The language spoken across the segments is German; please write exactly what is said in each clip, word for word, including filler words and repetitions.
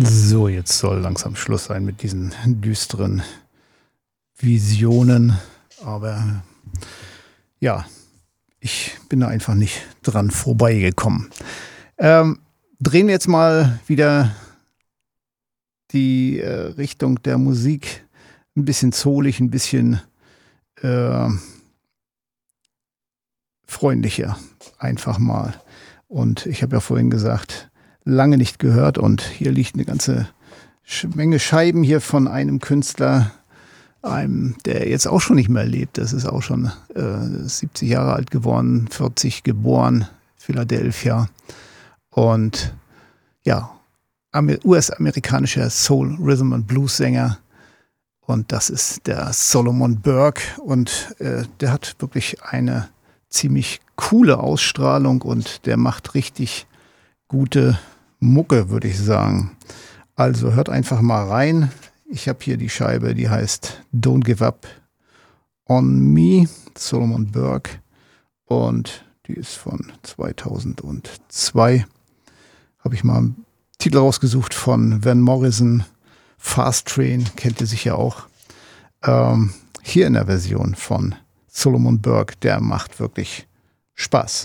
So, jetzt soll langsam Schluss sein mit diesen düsteren Visionen. Aber ja, ich bin da einfach nicht dran vorbeigekommen. Ähm, drehen wir jetzt mal wieder die äh, Richtung der Musik. Ein bisschen zolig, ein bisschen äh, freundlicher. Einfach mal. Und ich habe ja vorhin gesagt, lange nicht gehört. Und hier liegt eine ganze Menge Scheiben hier von einem Künstler, einem, der jetzt auch schon nicht mehr lebt. Das ist auch schon äh, siebzig Jahre alt geworden, vierzig geboren, Philadelphia. Und ja, U S-amerikanischer Soul, Rhythm und Blues Sänger. Und das ist der Solomon Burke. Und äh, der hat wirklich eine ziemlich coole Ausstrahlung und der macht richtig gute Mucke, würde ich sagen. Also hört einfach mal rein. Ich habe hier die Scheibe, die heißt Don't Give Up on Me, Solomon Burke. Und die ist von zweitausendzwei. Habe ich mal einen Titel rausgesucht von Van Morrison. Fast Train, kennt ihr sicher auch. Ähm, hier in der Version von Solomon Burke, der macht wirklich Spaß.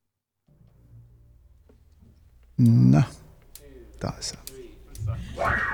Na, da ist er.